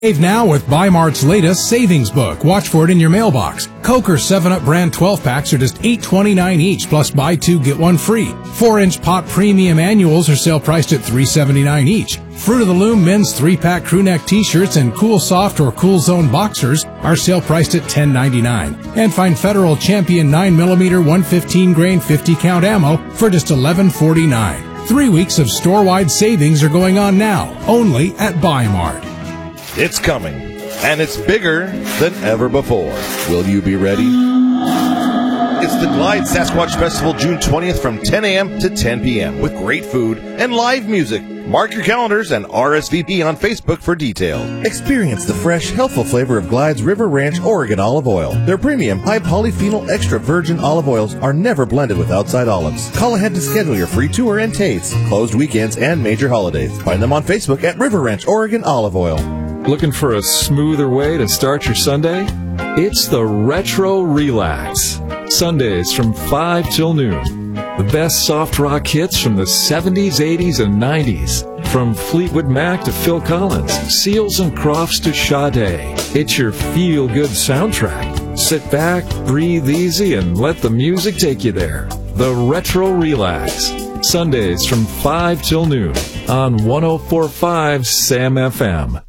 Save now with Bi-Mart's latest savings book. Watch for it in your mailbox. Coke or 7-Up brand 12-packs are just $8.29 each, plus buy two, get one free. 4-inch Pot Premium Annuals are sale priced at $3.79 each. Fruit of the Loom men's 3-pack crewneck t-shirts and Cool Soft or Cool Zone boxers are sale priced at $10.99. And find Federal Champion 9mm 115 grain 50 count ammo for just $11.49. 3 weeks of store-wide savings are going on now, only at Bi-Mart. It's coming, and it's bigger than ever before. Will you be ready? It's the Glide Sasquatch Festival, June 20th from 10 a.m. to 10 p.m. with great food and live music. Mark your calendars and RSVP on Facebook for details. Experience the fresh, healthful flavor of Glide's River Ranch Oregon olive oil. Their premium, high polyphenol extra virgin olive oils are never blended with outside olives. Call ahead to schedule your free tour and taste. Closed weekends and major holidays. Find them on Facebook at River Ranch Oregon Olive Oil. Looking for a smoother way to start your Sunday? It's the Retro Relax. Sundays from 5 till noon. The best soft rock hits from the 70s, 80s, and 90s. From Fleetwood Mac to Phil Collins, Seals and Crofts to Sade. It's your feel-good soundtrack. Sit back, breathe easy, and let the music take you there. The Retro Relax. Sundays from 5 till noon on 104.5 Sam FM.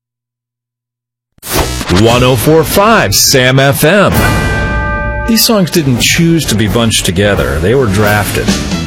104.5 Sam FM. These songs didn't choose to be bunched together. They were drafted.